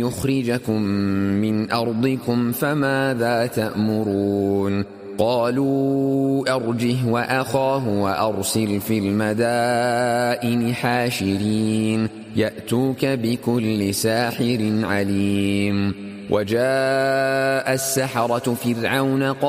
يخرجكم من أرضكم فماذا تأمرون قالوا أرجه وأخاه وأرسل في المدائن حاشرين يأتوك بكل ساحر عليم وجاء السحرة فرعون